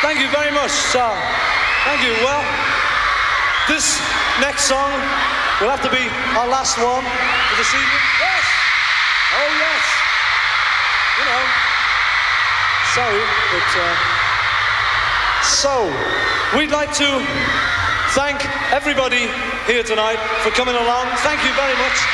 Thank you very much, sir. Thank you. Well, this next song will have to be our last one for this evening. Yes! Oh, yes! You know. Sorry, but... So, we'd like to thank everybody here tonight for coming along. Thank you very much.